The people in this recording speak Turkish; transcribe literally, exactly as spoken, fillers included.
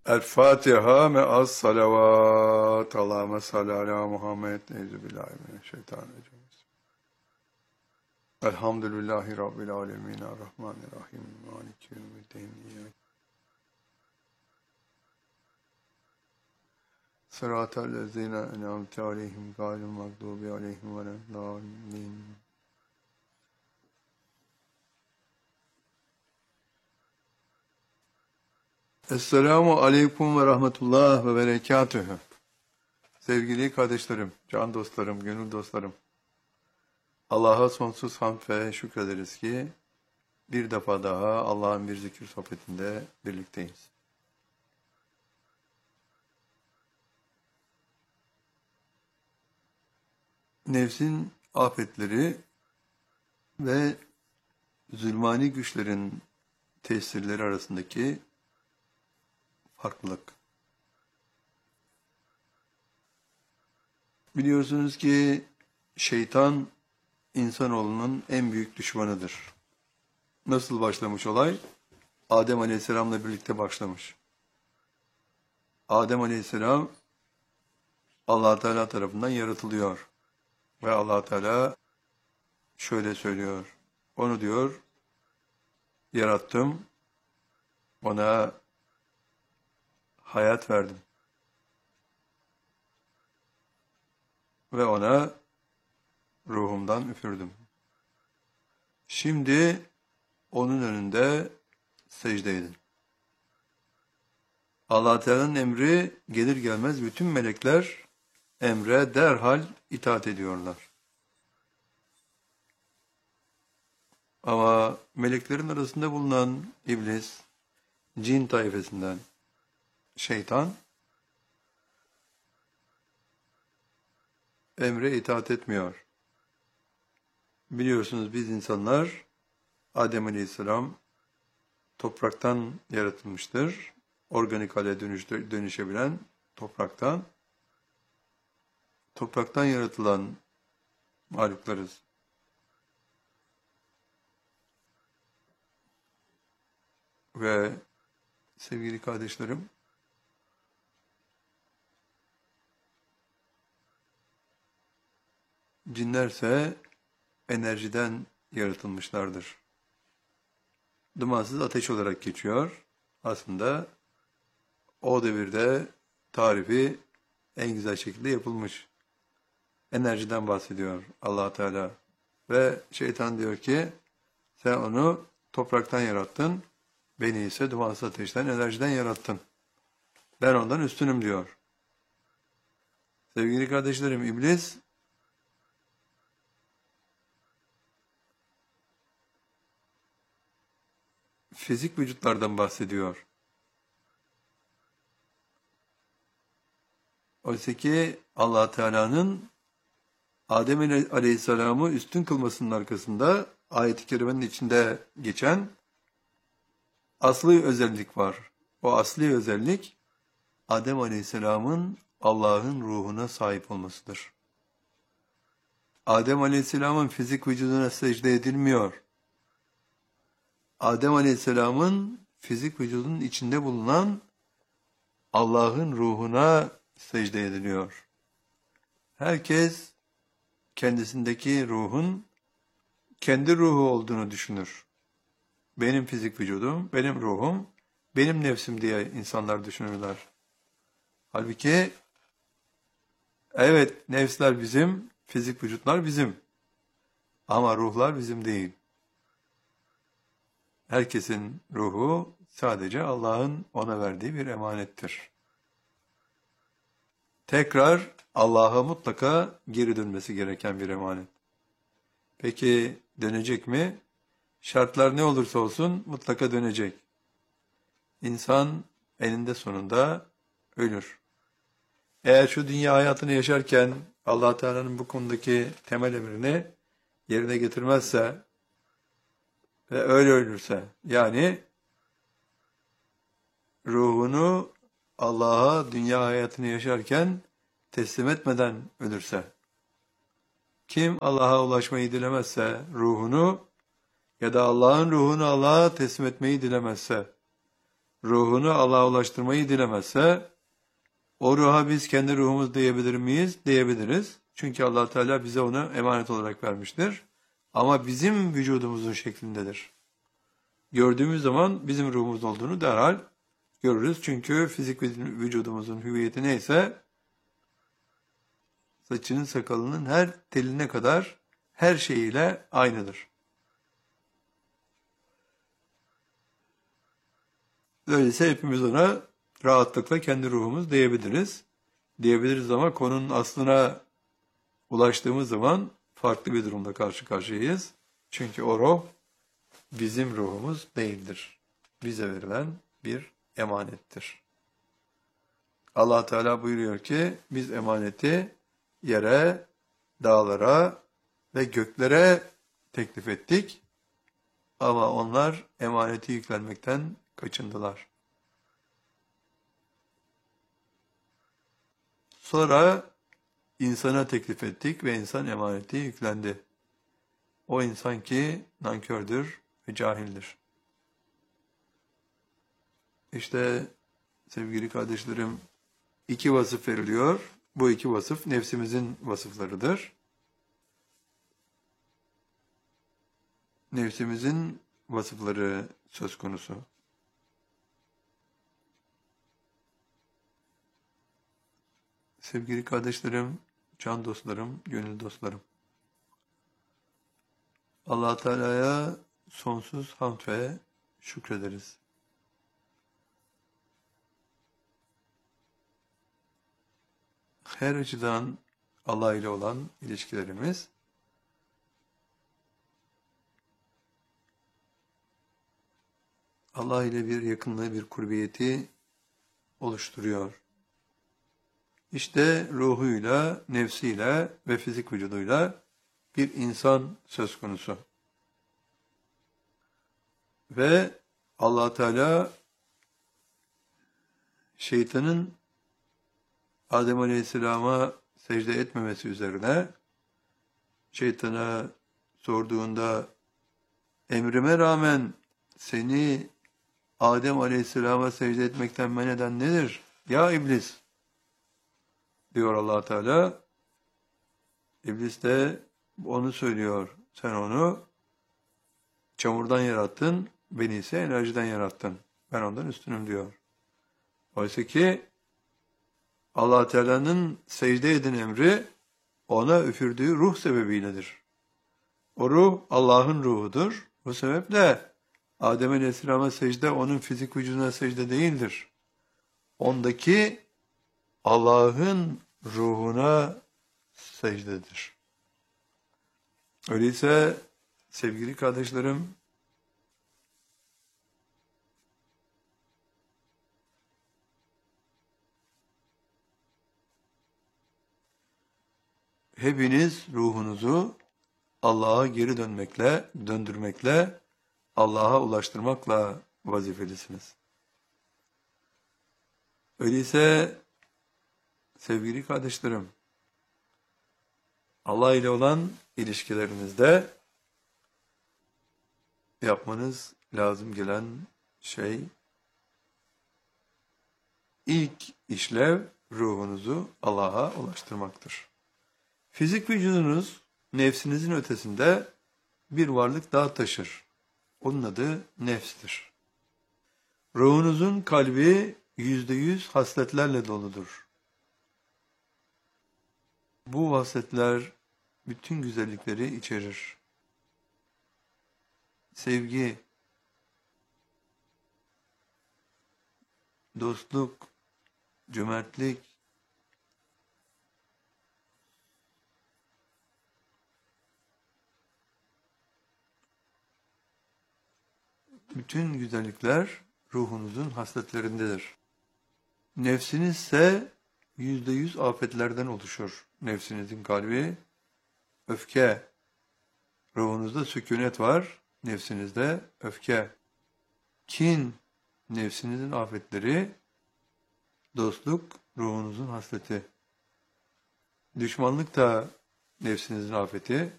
El Fatiha me'as salavat. Allahümme salli ala Muhammed. Euzubillahimineşşeytanirracim. Elhamdülillahi Rabbil alemin. Errahmanirrahim. Maliki yevmiddin. Sıratal lezine en'amte aleyhim gayril mağdubi aleyhim veleddallin. Esselamu aleyküm ve rahmetullah ve berekatühü. Sevgili kardeşlerim, can dostlarım, gönül dostlarım. Allah'a sonsuz hamd ve şükrederiz ki bir defa daha Allah'ın bir zikir sohbetinde birlikteyiz. Nefsin afetleri ve zulmani güçlerin tesirleri arasındaki farklılık. Biliyorsunuz ki şeytan insanoğlunun en büyük düşmanıdır. Nasıl başlamış olay? Adem Aleyhisselam'la birlikte başlamış. Adem Aleyhisselam Allah Teala tarafından yaratılıyor. Ve Allah Teala şöyle söylüyor. Onu diyor, yarattım, ona hayat verdim. Ve ona ruhumdan üfürdüm. Şimdi onun önünde secde edin. Allah Teala'nın emri gelir gelmez bütün melekler emre derhal itaat ediyorlar. Ama meleklerin arasında bulunan iblis, cin tayfesinden şeytan emre itaat etmiyor. Biliyorsunuz biz insanlar Adem Aleyhisselam topraktan yaratılmıştır. Organik hale dönüştür, dönüşebilen topraktan. Topraktan yaratılan mahluklarız. Ve sevgili kardeşlerim, cinlerse enerjiden yaratılmışlardır. Dumansız ateş olarak geçiyor. Aslında o devirde tarifi en güzel şekilde yapılmış. Enerjiden bahsediyor Allah Teala. Ve şeytan diyor ki, sen onu topraktan yarattın, beni ise dumansız ateşten, enerjiden yarattın. Ben ondan üstünüm diyor. Sevgili kardeşlerim, iblis fizik vücutlardan bahsediyor. Oysa ki Allah Teala'nın Adem Aleyhisselam'ı üstün kılmasının arkasında ayet-i kerimenin içinde geçen asli özellik var. O asli özellik Adem Aleyhisselam'ın Allah'ın ruhuna sahip olmasıdır. Adem Aleyhisselam'ın fizik vücuduna secde edilmiyor. Adem Aleyhisselam'ın fizik vücudunun içinde bulunan Allah'ın ruhuna secde ediliyor. Herkes kendisindeki ruhun kendi ruhu olduğunu düşünür. Benim fizik vücudum, benim ruhum, benim nefsim diye insanlar düşünürler. Halbuki evet, nefsler bizim, fizik vücutlar bizim. Ama ruhlar bizim değil. Herkesin ruhu sadece Allah'ın ona verdiği bir emanettir. Tekrar Allah'a mutlaka geri dönmesi gereken bir emanet. Peki dönecek mi? Şartlar ne olursa olsun mutlaka dönecek. İnsan eninde sonunda ölür. Eğer şu dünya hayatını yaşarken Allah Teala'nın bu konudaki temel emrini yerine getirmezse ve öyle ölürse, yani ruhunu Allah'a dünya hayatını yaşarken teslim etmeden ölürse, kim Allah'a ulaşmayı dilemezse ruhunu ya da Allah'ın ruhunu Allah'a teslim etmeyi dilemezse ruhunu Allah'a ulaştırmayı dilemezse, o ruha biz kendi ruhumuz diyebilir miyiz? Diyebiliriz. Çünkü Allah Teala bize onu emanet olarak vermiştir. Ama bizim vücudumuzun şeklindedir. Gördüğümüz zaman bizim ruhumuz olduğunu derhal görürüz. Çünkü fizik vücudumuzun hüviyeti neyse, saçının sakalının her teline kadar her şeyiyle aynıdır. Öyleyse hepimiz ona rahatlıkla kendi ruhumuz diyebiliriz. Diyebiliriz ama konunun aslına ulaştığımız zaman farklı bir durumda karşı karşıyayız. Çünkü o ruh bizim ruhumuz değildir. Bize verilen bir emanettir. Allah Teala buyuruyor ki biz emaneti yere, dağlara ve göklere teklif ettik. Ama onlar emaneti yüklenmekten kaçındılar. Sonra insana teklif ettik ve insan emaneti yüklendi. O insan ki nankördür ve cahildir. İşte sevgili kardeşlerim, iki vasıf veriliyor. Bu iki vasıf nefsimizin vasıflarıdır. Nefsimizin vasıfları söz konusu. Sevgili kardeşlerim, can dostlarım, gönül dostlarım. Allah Teala'ya sonsuz hamd ve şükrederiz. Her açıdan Allah ile olan ilişkilerimiz Allah ile bir yakınlığı, bir kurbiyeti oluşturuyor. İşte ruhuyla, nefsiyle ve fizik vücuduyla bir insan söz konusu. Ve Allah Teala şeytanın Adem Aleyhisselam'a secde etmemesi üzerine şeytana sorduğunda emrime rağmen seni Adem Aleyhisselam'a secde etmekten men eden nedir? Ya iblis, diyor Allah Teala. İblis de onu söylüyor. Sen onu çamurdan yarattın, beni ise enerjiden yarattın. Ben ondan üstünüm diyor. Oysa ki Allah Teala'nın secde edin emri ona üfürdüğü ruh sebebiyledir. O ruh Allah'ın ruhudur. Bu sebeple Adem Aleyhisselam'a secde onun fizik vücuduna secde değildir. Ondaki Allah'ın ruhuna secdedir. Öyleyse sevgili kardeşlerim, hepiniz ruhunuzu Allah'a geri dönmekle, döndürmekle, Allah'a ulaştırmakla vazifelisiniz. Öyleyse sevgili kardeşlerim, Allah ile olan ilişkilerinizde yapmanız lazım gelen şey, ilk işlev ruhunuzu Allah'a ulaştırmaktır. Fizik vücudunuz nefsinizin ötesinde bir varlık daha taşır. Onun adı nefstir. Ruhunuzun kalbi yüzde yüz hasletlerle doludur. Bu hasletler bütün güzellikleri içerir. Sevgi, dostluk, cömertlik, bütün güzellikler ruhunuzun hasletlerindedir. Nefsiniz ise yüzde yüz afetlerden oluşur. Nefsinizin kalbi, öfke, ruhunuzda sükunet var, nefsinizde öfke, kin, nefsinizin afetleri, dostluk, ruhunuzun hasleti, düşmanlık da nefsinizin afeti,